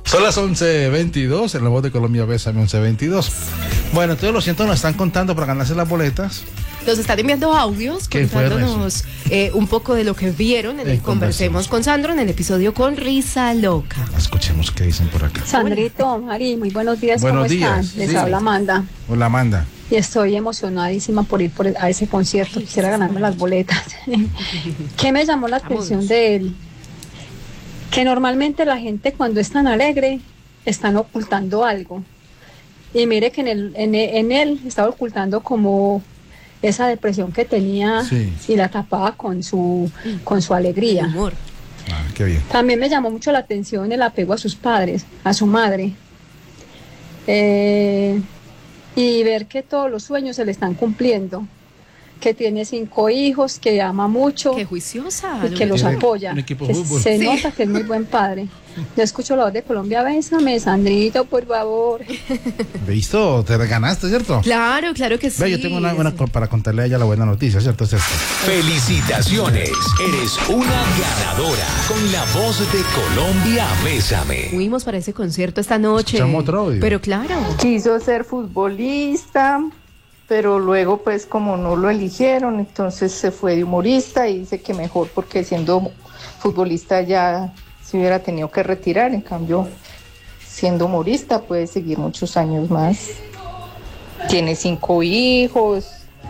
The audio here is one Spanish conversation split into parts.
Son las 11:22, en la voz de Colombia, Bésame, 11:22. Bueno, entonces lo siento, nos están contando para ganarse las boletas. Nos están enviando audios contándonos un poco de lo que vieron en el Conversemos con Sandro, en el episodio con Risa Loca. Escuchemos qué dicen por acá. Sandrito, Mari, muy buenos días. Buenos ¿Cómo días. están? Les Sí. habla Amanda. Hola, Amanda. Y estoy emocionadísima por ir a ese concierto. Quisiera ganarme las boletas. ¿Qué me llamó la atención de él? Que normalmente la gente cuando es tan alegre están ocultando algo. Y mire que en él estaba ocultando como esa depresión que tenía, sí, y la tapaba con su alegría. Humor. Ah, qué bien. También me llamó mucho la atención el apego a sus padres, a su madre. Y ver que todos los sueños se le están cumpliendo. Que tiene 5 hijos, que ama mucho. Qué juiciosa. Y que los Tiene apoya. un equipo Que de fútbol. se Sí. nota que es muy buen padre. Yo escucho la voz de Colombia, bésame, Sandrito, por favor. ¿Visto? Te ganaste, ¿cierto? Claro, claro que sí. Ve, yo tengo una para contarle a ella la buena noticia, ¿cierto? Es esto. Felicitaciones, eres una ganadora con la voz de Colombia, Bésame. Fuimos para ese concierto esta noche. Escuchamos otro audio. Pero claro. Quiso ser futbolista, pero luego pues como no lo eligieron, entonces se fue de humorista y dice que mejor porque siendo futbolista ya se hubiera tenido que retirar, en cambio siendo humorista puede seguir muchos años más. Tiene 5 hijos.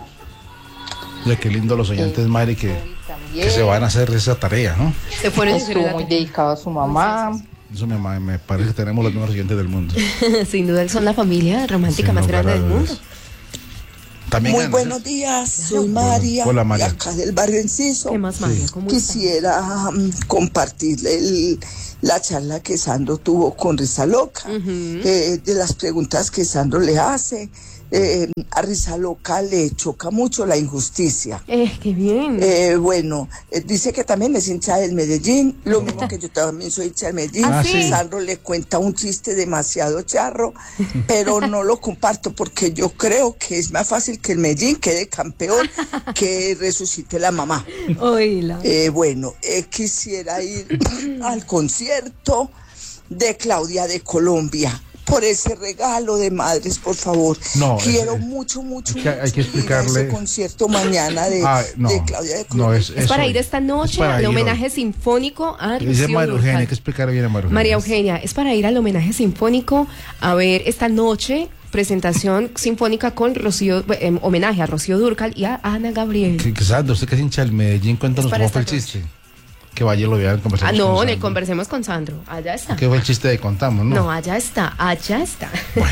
Ya qué lindo los oyentes, Mari, que se van a hacer esa tarea, ¿no? Se fueron a Estuvo muy dedicado a su mamá. Eso me parece que tenemos los mejores oyentes del mundo. Sin duda son la familia romántica Sin más lugar grande a del dudas. mundo. También Muy ganas, buenos días, soy María, Hola, María. de acá del barrio Enciso. ¿Qué más, María? ¿Cómo está? Quisiera compartir la charla que Sandro tuvo con Risa Loca, de las preguntas que Sandro le hace. A Risa Loca le choca mucho la injusticia. Qué bien. Dice que también es hincha del Medellín, lo mismo que yo también soy hincha del Medellín. ¿Ah, sí? Sandro le cuenta un chiste demasiado charro, pero no lo comparto porque yo creo que es más fácil que el Medellín quede campeón que resucite la mamá. Oíla. Quisiera ir al concierto de Claudia de Colombia. Por ese regalo de madres, por favor. No, quiero mucho hay que explicarle. ir a ese concierto mañana de Claudia de Colombia. No, Es para ir esta noche al homenaje sinfónico a Dice Rocío María Eugenia, hay Dúrcal. que explicarle bien a María Eugenia. María Eugenia, es para ir al homenaje sinfónico a ver esta noche presentación sinfónica con Rocío, homenaje a Rocío Dúrcal y a Ana Gabriel. Que Sandro, usted que es hincha del Medellín, cuéntanos Es para cómo fue el esta chiste. Que vaya y lo vean, conversemos con No, Sandro. en el Conversemos con Sandro. Allá está. ¿Qué fue el chiste de contamos, no? No, allá está, allá está.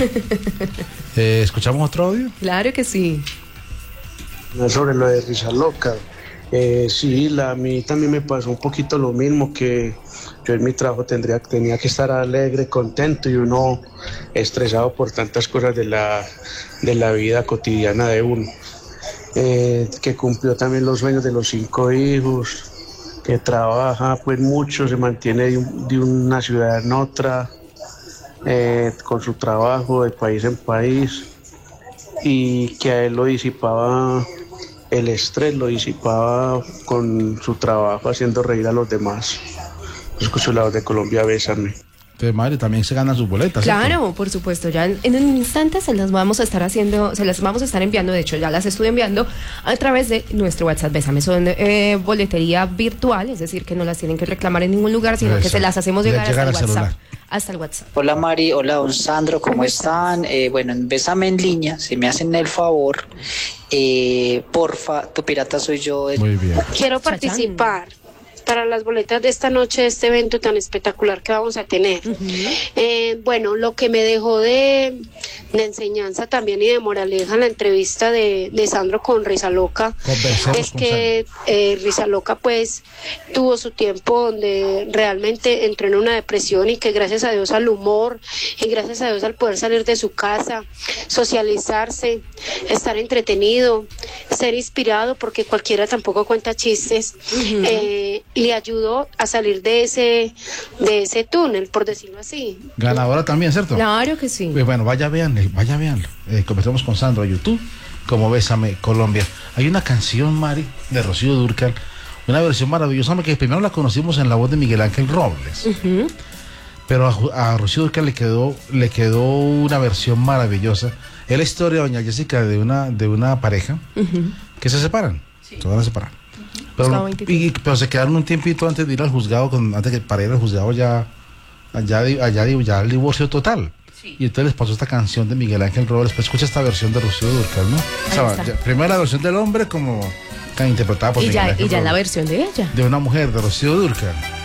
¿Escuchamos otro audio? Claro que sí. Sobre lo de Risa Loca, sí, a mí también me pasó un poquito lo mismo, que yo en mi trabajo tenía que estar alegre, contento, y uno estresado por tantas cosas de la vida cotidiana de uno, que cumplió también los sueños de los 5 hijos, que trabaja pues mucho, se mantiene de una ciudad en otra, con su trabajo de país en país, y que a él lo disipaba, el estrés lo disipaba con su trabajo haciendo reír a los demás. Escucho la voz de Colombia, Bésame. Entonces, Madre, también se ganan sus boletas, ¿cierto? Claro, por supuesto, ya en un instante se las vamos a estar enviando, de hecho ya las estoy enviando a través de nuestro WhatsApp Bésame. Son boletería virtual, es decir, que no las tienen que reclamar en ningún lugar, sino que se las hacemos llegar hasta el WhatsApp. Celular. Hasta el WhatsApp. Hola Mari, hola don Sandro, ¿cómo están? En Bésame en línea, si me hacen el favor, porfa, tu pirata soy yo. Muy bien. Quiero participar para las boletas de esta noche, de este evento tan espectacular que vamos a tener. Lo que me dejó de enseñanza también y de moraleja la entrevista de Sandro con Risa Loca es que Risa Loca pues tuvo su tiempo donde realmente entró en una depresión, y que gracias a Dios al humor y gracias a Dios al poder salir de su casa, socializarse, estar entretenido, ser inspirado, porque cualquiera tampoco cuenta chistes, le ayudó a salir de ese túnel, por decirlo así. Ganadora también, ¿cierto? Claro que sí. Bueno, vaya veanlo. Conversamos con Sandro a YouTube, como Bésame Colombia. Hay una canción, Mari, de Rocío Dúrcal, una versión maravillosa, que primero la conocimos en la voz de Miguel Ángel Robles. Pero a Rocío Dúrcal le quedó una versión maravillosa. Es la historia, doña Jessica, de una pareja que se separan. Se van a separar. Pero se quedaron un tiempito antes de ir al juzgado, antes de para ir al juzgado ya el divorcio total. Y entonces les pasó esta canción de Miguel Ángel Robles. Pues escucha esta versión de Rocío Dúrcal, ¿no? O sea, primero la versión del hombre como interpretada por Miguel Ángel Robles. Y ya la versión de ella. De una mujer, de Rocío Dúrcal.